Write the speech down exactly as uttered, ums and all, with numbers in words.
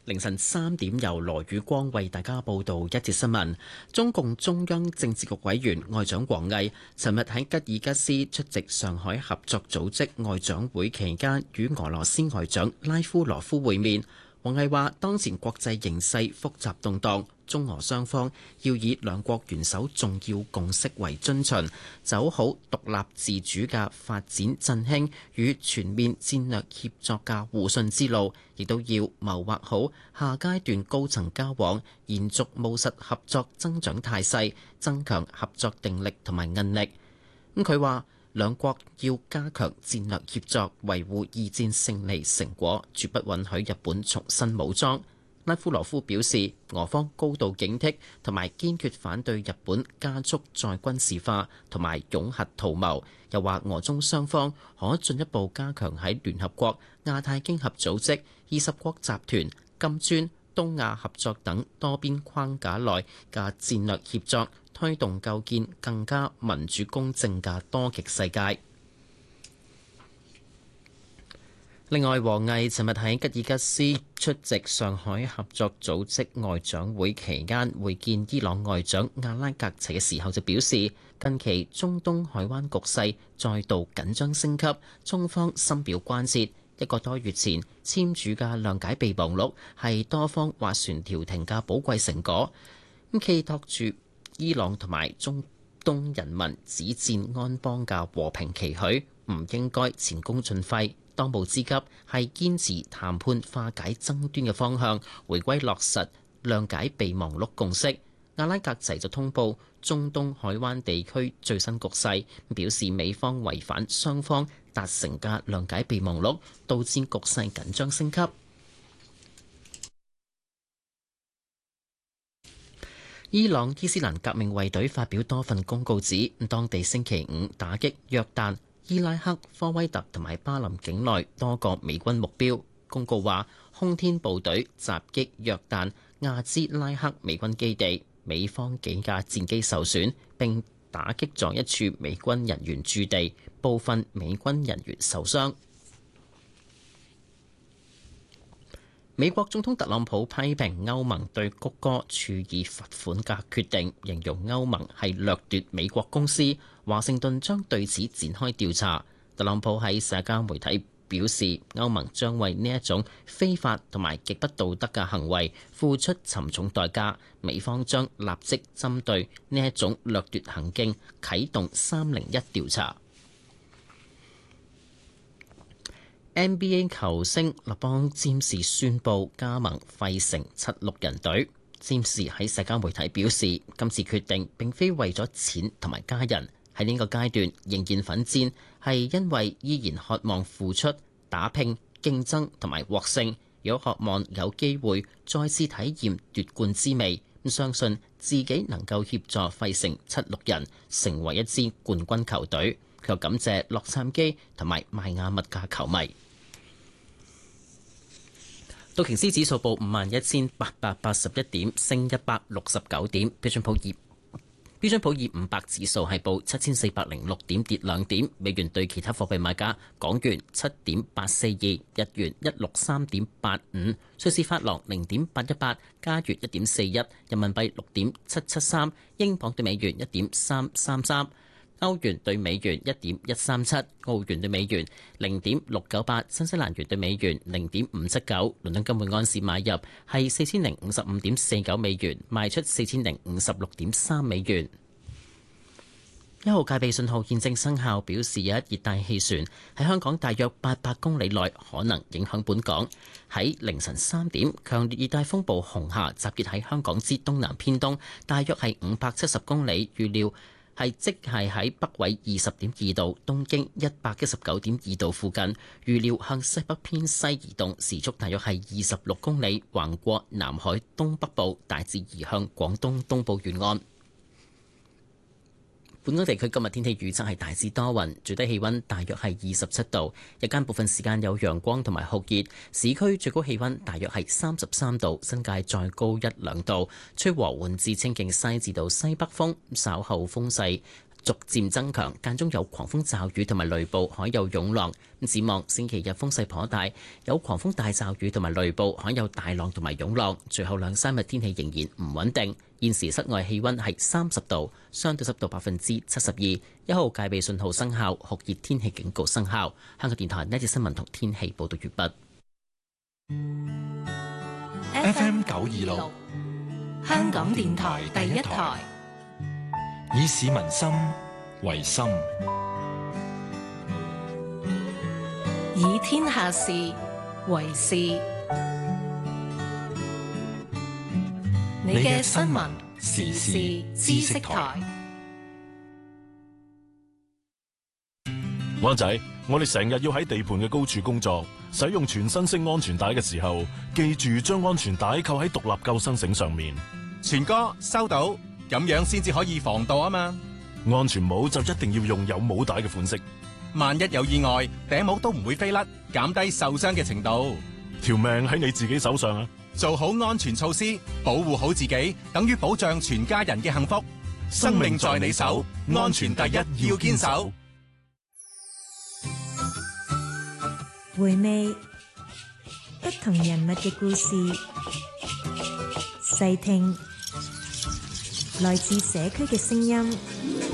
凌晨三點，由羅宇光為大家報道一節新聞。中共中央政治局委員外長王毅尋日喺吉爾吉斯出席上海合作組織外長會期間，與俄羅斯外長拉夫羅夫會面。王毅話：當前國際形勢複雜動盪，中俄雙方要以兩國元首重要共識為遵循，走好獨立自主嘅發展振興與全面戰略協作嘅互信之路，亦都要謀劃好下階段高層交往，延續務實合作增長態勢，增強合作定力同埋韌力。咁佢話，兩國要加強戰略協作，維護二戰勝利成果，絕不允許日本重新武裝。拉夫羅夫表示，俄方高度警惕同埋堅決反對日本加速再軍事化同埋擁核圖謀，又話俄中雙方可進一步加強喺聯合國、亞太經合組織、二十國集團、金磚、東亞合作等多邊框架內嘅戰略協作，推動構建更加民主公正嘅多極世界。另外，王毅尋日喺吉爾吉斯出席上海合作組織外長會期間，會見伊朗外長阿拉格齊嘅時候就表示，近期中東海灣局勢再度緊張升級，中方深表關切。一個多月前簽署嘅諒解備忘錄係多方斡旋調停嘅寶貴成果，咁寄託住伊朗同埋中東人民止戰安邦嘅和平期許，唔應該前功盡廢。當務之急係堅持談判化解爭端嘅方向，回歸落實諒解備忘錄共識。阿拉格齊就通報中東海灣地區最新局勢，表示美方違反雙方達成嘅諒解備忘錄，導致局勢緊張升級。伊朗伊斯蘭革命衛隊發表多份公告指，當地星期五打擊約旦、伊拉克、科威特同埋巴林境內多個美軍目標。公告話，空天部隊襲擊約旦亞茲拉克美軍基地，美方幾架戰機受損，並打擊咗一處美軍人員駐地，部分美軍人員受傷。美國總統特朗普批評歐盟對谷歌處以罰款嘅決定，形容歐盟係掠奪美國公司。華盛頓將對此展開調查。特朗普喺社交媒體表示，歐盟將為呢一種非法同埋極不道德嘅行為付出沉重代價。美方將立即針對呢一種掠奪行徑啟動三零一調查。N B A 球星勒邦詹士宣布加盟費城七六人隊。詹士喺社交媒體表示，今次決定並非為咗錢同埋家人，喺呢個階段仍然奮戰，係因為依然渴望付出、打拼、競爭同埋獲勝，有渴望有機會再次體驗奪冠之味。咁相信自己能夠協助費城七六人成為一支冠軍球隊。佢又感謝洛杉磯同埋邁阿密嘅球迷。道瓊斯指數報五萬一千八百八十一點，升一百六十九點。標準普爾標準普爾五百指數係報七千四百零六點，跌兩點。美元對其他貨幣買價：港元七點八四二，日元一六三點八五，瑞士法郎零點八一八，加元一點四一，人民幣六點七七三，英鎊對美元一點三三三。歐元對美元一點一三七，澳元對美元零點六九八，新西蘭元對美元零點五七九。倫敦金每安士買入係四千零五十五點四九美元，賣出四千零五十六點三美元。一號戒備信號現正生效，表示有一熱帶氣旋喺香港大約八百公里內可能影響本港。喺凌晨三點，強烈熱帶風暴紅霞集結喺香港之東南偏東，大約係五百七十公里，預料係即係喺北緯二十點二度、東經一百一十九點二度附近，預料向西北偏西移動，時速大約係二十六公里，橫過南海東北部，大致移向廣東東部沿岸。本港地區今日天氣預測係大致多雲，最低氣溫大約係二十七度，日間部分時間有陽光同埋酷熱，市區最高氣溫大約係三十三度，新界再高一兩度，吹和緩至清勁西至到西北風，稍後風勢逐漸增強，間中有狂風驟雨同埋雷暴，海有湧浪。展望星期日風勢頗大，有狂風大驟雨同埋雷暴，海有大浪同埋湧浪。隨後兩三日天氣仍然唔穩定。現時室外氣溫係三十度，相對濕度百分之七十二，一號戒備信號生效，酷熱天氣警告生效。香港電台呢節新聞同天氣報道完畢。 F M 九二六，香港電台第一台，以市民心為心， 以天下事為事。你嘅新聞時事知識台。 灣仔，我哋成日要喺地盤嘅高處工作，使用全身式安全帶嘅時候，記住將安全帶扣喺獨立救生繩上面。 全哥收到，咁樣先至可以防盜啊嘛。 安全帽就一定要用有帽帶嘅款式， 萬一有意外，頂帽都唔會飛甩，減低受傷嘅程度。 條命喺你自己手上啊！ 做好安全措施，保護好自己，等於保障全家人嘅幸福。生命在你手，安全第一，要堅守。 回味不同人物嘅故事，細聽來自社區嘅聲音。